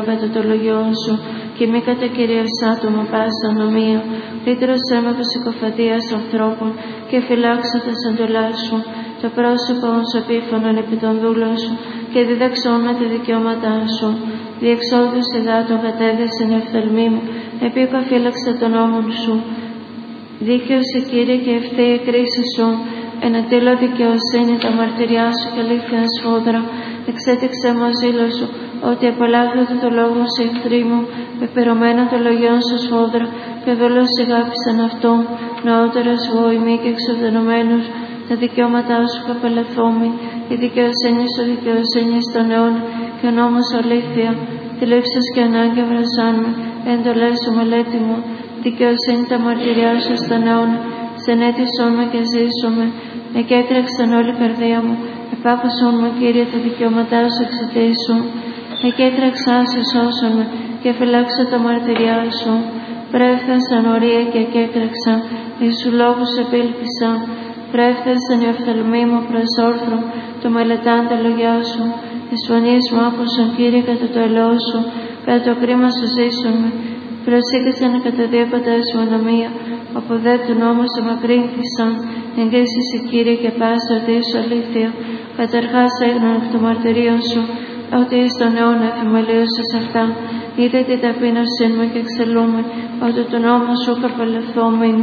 κατά το λογιό σου και μη κατακυριεύσά το με πάσα ανομία. Λύτρωσέ με από συκοφαντίας ανθρώπων και φυλάξω τα σαντολά σου, το πρόσωπο σου επίφωνον επί των δούλων σου και διδαξών με τα δικαιώματά σου. Διεξόδους υδάτων κατέδεσεν η οφθαλμή μου, επίκο φύλαξε τον νόμον σου. Δίκαιος Κύριε και ευθεία η κρίση σου, εναντίλω δικαιοσύνη τα μαρτυριά σου και αλήθεια σφόδρα. Εξέτηξε μου ζήλο σου, ότι απολαύεται το λόγο σου εχθροί μου, πεπειρωμένα το λογιόν σου σφόδρα, και δόλος αγάπησαν αυτό, νεότερος βοημή και εξοδενωμένους, τα δικαιώματά σου καπελαθόμοι, η δικαιοσύνη σου δικαιοσύνη στον αιώνα, και ο νόμος αλήθεια, τη λήψος και ανάγκη βρασάνουμε, εντολές σου μελέτη μου, δικαιοσύνη τα μαρτυριά σου στον αιώνα, σενέτησόν με και ζήσομαι, εκέτρεξαν όλη η καρδία μου, επάκουσον με Κύριε τα δικαιώματά σου εξαιτήσου, εκέτρεξά σε σώσον με και φυλάξω τα μαρτυριά σου, πρέφθασαν ορία και εκέτρεξα, εις σου λόγους επήλπισα, πρέφθασαν οι οφθαλμοί μου προς όρθρο, το μελετάν τα λόγια σου, εις φωνής μου άκουσον Κύριε κατά το ελαιό σου, κατά το κρίμα σου ζήσον με, προσήκησαν κατά δύο πατάς μου ανομία, από δε του νόμου σε μακρύνθησαν, εγκρίσεις η Κύριε και πάσα ορτή σου αλήθεια, καταρχάς έγνων εκ των μαρτυρίων σου, ότι εις τον αιώνα εφημελίωσες αυτά, είδε την ταπείνωσή μου και εξελούμε, ότι τον νόμο σου καπελευθόμην.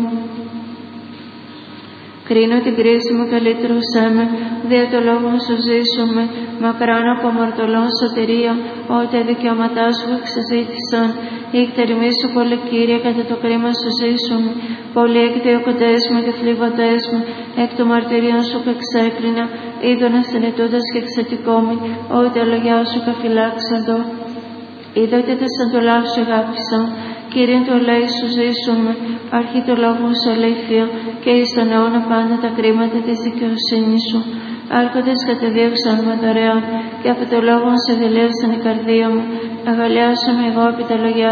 Κρίνω την κρίση μου καλύτερουσέ με, δια το λόγο σου ζήσουμε, μακράν από αμαρτωλών σωτηρία, ότι τα δικαιώματά σου εξαζήτησαν. Οι εκτερημοί σου πολύ Κύριε, κατά το κρίμα σου ζήσουμε, πολλοί εκδιωκοντές μου και θλίβοντές μου, εκ των μαρτυρίων σου και εξέκρινα, είδων ασθενητούντας και εξατικόμοι, ότι τα λόγια σου καφυλάξαντο. Είδατε τα σαντολά σου αγάπησαν, Κύριε το λέει σου ζήσουμε, αρχή το λόγο σου αλήθεια, και εις τον αιώνα πάντα τα κρίματα της δικαιοσύνης σου. Άρχοντες κατεδίωξαν με δωρεάν, και από το λόγο σε δηλίωσαν η καρδία μου, αγαλιάσαμε εγώ επί τα λόγια